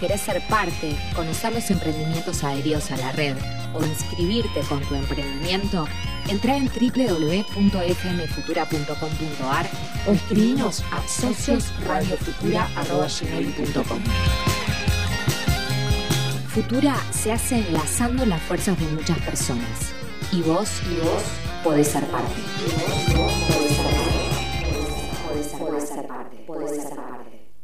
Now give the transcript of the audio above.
querés ser parte, conocer los emprendimientos adheridos a la red o inscribirte con tu emprendimiento, entrá en www.fmfutura.com.ar o escribinos a sociosradiofutura@gmail.com. Futura se hace enlazando las fuerzas de muchas personas. Y vos podés ser parte. Podés ser parte.